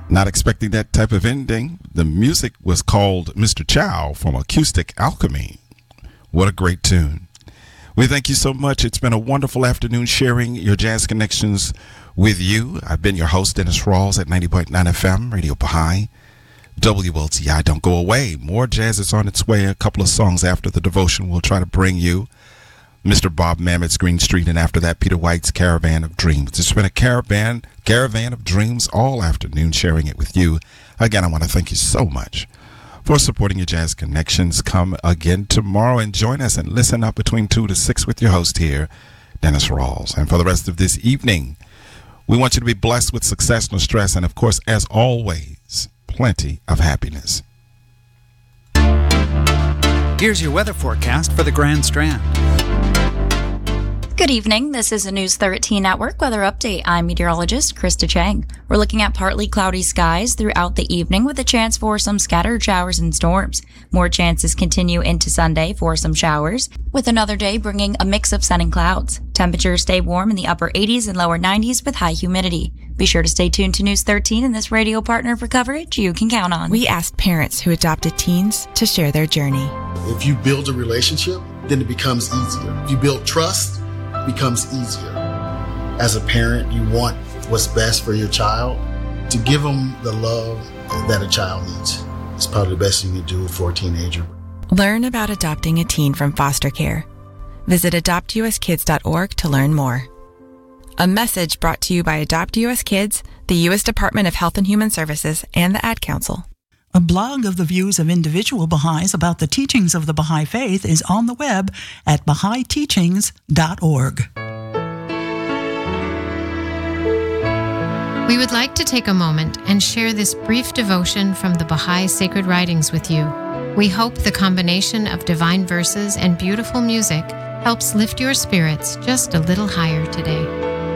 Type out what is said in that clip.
Not expecting that type of ending. The music was called Mr. Chow from Acoustic Alchemy. What a great tune. We thank you so much. It's been a wonderful afternoon sharing your jazz connections with you. I've been your host, Dennis Rawls at 90.9 FM, Radio Baha'i, WLTI. Don't go away. More jazz is on its way. A couple of songs after the devotion we'll try to bring you. Mr. Bob Mammoth's Green Street, and after that, Peter White's Caravan of Dreams. It's been a caravan of dreams all afternoon, sharing it with you. Again, I want to thank you so much for supporting your jazz connections. Come again tomorrow and join us and listen up between 2 to 6 with your host here, Dennis Rawls. And for the rest of this evening, we want you to be blessed with success, no stress, and of course, as always, plenty of happiness. Here's your weather forecast for the Grand Strand. Good evening. This is a News 13 Network weather update. I'm meteorologist Krista Chang. We're looking at partly cloudy skies throughout the evening with a chance for some scattered showers and storms. More chances continue into Sunday for some showers, with another day bringing a mix of sun and clouds. Temperatures stay warm in the upper 80s and lower 90s with high humidity. Be sure to stay tuned to News 13 and this radio partner for coverage you can count on. We asked parents who adopted teens to share their journey. If you build a relationship, then it becomes easier. If you build trust, becomes easier. As a parent, you want what's best for your child. To give them the love that a child needs is probably the best you can do for a teenager. Learn about adopting a teen from foster care. Visit adoptuskids.org to learn more. A message brought to you by Adopt US Kids, the U.S. Department of Health and Human Services, and the Ad Council. A blog of the views of individual Baha'is about the teachings of the Baha'i Faith is on the web at BahaiTeachings.org. We would like to take a moment and share this brief devotion from the Baha'i Sacred Writings with you. We hope the combination of divine verses and beautiful music helps lift your spirits just a little higher today.